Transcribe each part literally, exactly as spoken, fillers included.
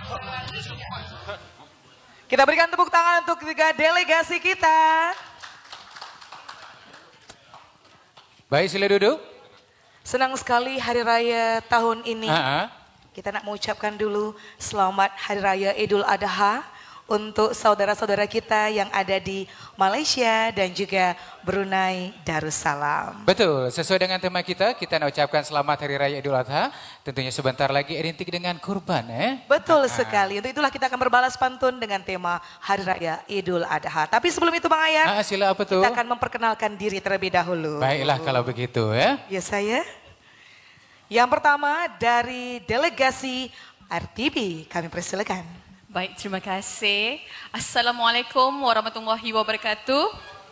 Kita berikan tepuk tangan untuk tiga delegasi kita. Baik, sila duduk. Senang sekali hari raya tahun ini. Ha-ha. Kita nak mengucapkan dulu selamat hari raya Idul Adha untuk saudara-saudara kita yang ada di Malaysia dan juga Brunei Darussalam. Betul, sesuai dengan tema kita, kita nak ucapkan selamat Hari Raya Idul Adha. Tentunya sebentar lagi identik dengan kurban. Eh? Betul sekali, untuk itulah kita akan berbalas pantun dengan tema Hari Raya Idul Adha. Tapi sebelum itu Bang Ayat, Ah, sila apa tu? kita akan memperkenalkan diri terlebih dahulu. Baiklah kalau begitu ya. Ya saya. Yang pertama dari delegasi R T B, kami persilakan. Baik, terima kasih. Assalamualaikum warahmatullahi wabarakatuh.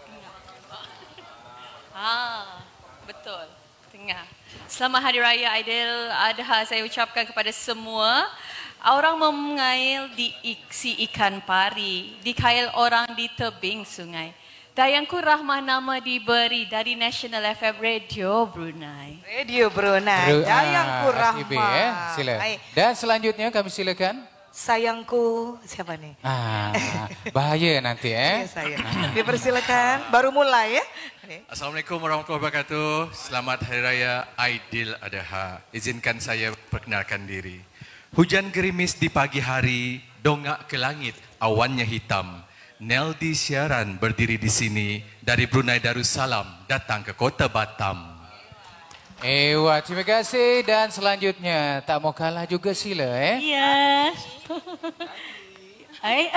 Ah, betul. Tengah. Selamat Hari Raya Aidil Adha saya ucapkan kepada semua. Orang mengail di si ikan pari, dikail orang di tebing sungai. Dayangku rahmah nama diberi dari National F M Radio Brunei. Radio Brunei, Ru- Dayangku ah, R T B, rahmah. eh? Sila. Baik. Dan selanjutnya kami silakan. Sayangku, siapa nih? Ah, bahaya nanti eh. Ya, saya. Dipersilakan, baru mulai ya. Assalamualaikum warahmatullahi wabarakatuh. Selamat Hari Raya Aidil Adha. Izinkan saya perkenalkan diri. Hujan gerimis di pagi hari, dongak ke langit, awannya hitam. Neldi siaran berdiri di sini dari Brunei Darussalam datang ke kota Batam. Ewa, terima kasih. Dan selanjutnya, tak mau kalah juga sila eh. Ya. Hai.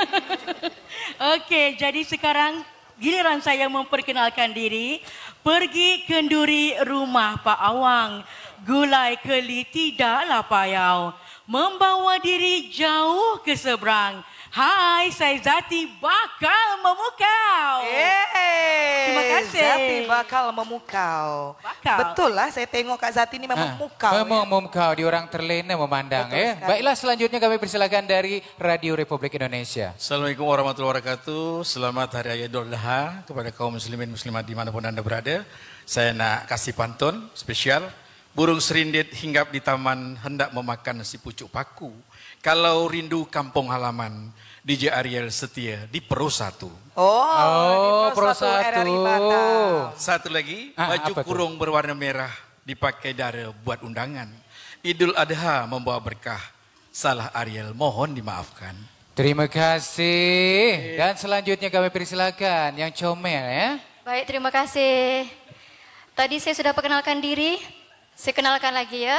Okey, jadi sekarang giliran saya memperkenalkan diri. Pergi kenduri rumah Pak Awang. Gulai keli tidaklah payau. Membawa diri jauh ke seberang. Hai, saya Zati bakal memukau. Yeay. Terima kasih. Zati bakal memukau. Bakal. Betul lah, saya tengok Kak Zati ini memang Ah, memukau. Memang ya. memukau, di orang terlena memandang Betul eh. sekali. Baiklah, selanjutnya kami persilakan dari Radio Republik Indonesia. Assalamualaikum warahmatullahi wabarakatuh. Selamat Hari Raya Idul Adha kepada kaum muslimin muslimat dimanapun anda berada. Saya nak kasih pantun spesial. Burung serindit hinggap di taman hendak memakan nasi pucuk paku. Kalau rindu kampung halaman, D J Ariel setia di Pro Satu. Oh, Oh, di Pro Pro R R I Satu. Batam. Satu lagi, Ah, baju apa tu? kurung berwarna merah dipakai dara buat undangan. Idul Adha membawa berkah. Salah Ariel mohon dimaafkan. Terima kasih. Dan selanjutnya kami persilakan yang comel ya. Baik, terima kasih. Tadi saya sudah perkenalkan diri. Saya kenalkan lagi ya.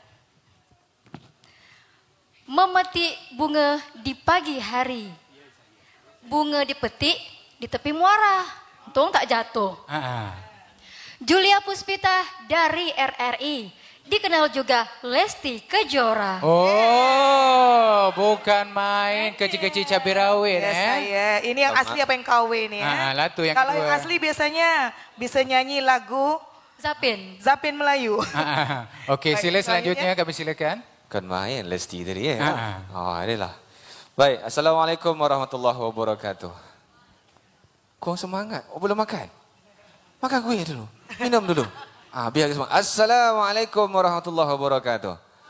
Memetik bunga di pagi hari. Bunga dipetik di tepi muara. Untung tak jatuh. Ah, ah. Julia Puspita dari R R I. Dikenal juga Lesti Kejora. Oh, bukan main kecil-kecil cabai rawit Ya, eh. saya. Ini yang asli apa yang K W nih ya? Ah, lah tu yang Kalau kedua. yang asli biasanya bisa nyanyi lagu Zapin. Zapin Melayu. Ah, ah. Okey, Baik, sila selanjutnya selanjutnya. kami silakan. Kan main Lesti tadi ya. Ha. Oh, inilah. Baik, Assalamualaikum warahmatullahi wabarakatuh. Kau semangat. Oh, belum makan? Makan kuih dulu. Minum dulu. Ah, biar semangat. Assalamualaikum warahmatullahi wabarakatuh.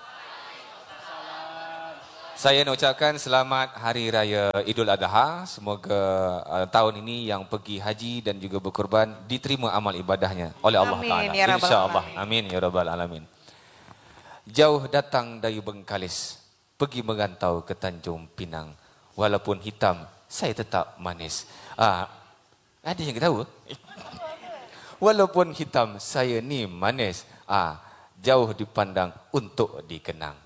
Saya nak ucapkan selamat Hari Raya Idul Adha. Semoga uh, tahun ini yang pergi haji dan juga berkorban diterima amal ibadahnya oleh Allah Amin, Taala. ya Rabbal Insya-Allah. Alamin. Amin ya rabbal alamin. Jauh datang dari Bengkalis, pergi merantau ke Tanjung Pinang. Walaupun hitam, saya tetap manis. Ah, ada yang ketawa? Walaupun hitam, saya ni manis. Ah, jauh dipandang untuk dikenang.